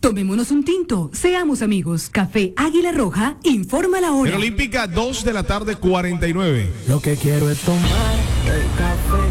Tomémonos un tinto, seamos amigos. Café Águila Roja, informa la hora. En Olímpica, 2 de la tarde, 49. Lo que quiero es tomar el café